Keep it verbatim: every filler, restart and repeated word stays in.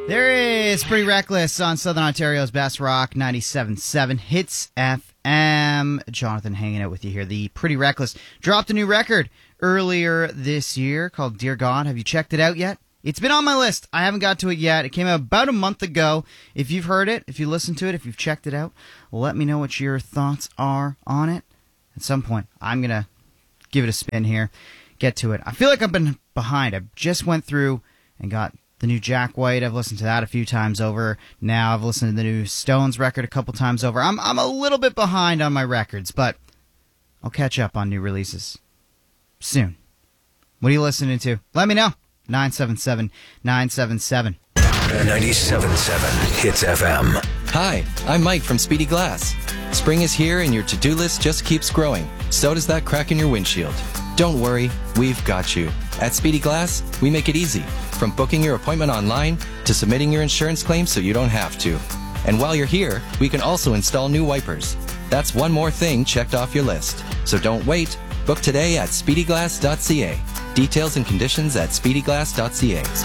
There is Pretty Reckless on Southern Ontario's best rock, ninety-seven point seven Hits F M. Jonathan hanging out with you here. The Pretty Reckless dropped a new record earlier this year called Dear God. Have you checked it out yet? It's been on my list. I haven't got to it yet. It came out about a month ago. If you've heard it, if you listened to it, if you've checked it out, let me know what your thoughts are on it. At some point, I'm going to give it a spin here, get to it. I feel like I've been behind. I just went through and got the new Jack White. I've listened to that a few times over. Now I've listened to the new Stones record a couple times over. I'm I'm a little bit behind on my records, but I'll catch up on new releases soon. What are you listening to? Let me know. nine seven seven, nine seven seven. ninety-seven point seven Hits F M. Hi, I'm Mike from Speedy Glass. Spring is here and your to-do list just keeps growing. So does that crack in your windshield. Don't worry, we've got you. At Speedy Glass, we make it easy. From booking your appointment online to submitting your insurance claim so you don't have to. And while you're here, we can also install new wipers. That's one more thing checked off your list. So don't wait. Book today at speedy glass dot c a. Details and conditions at speedy glass dot c a.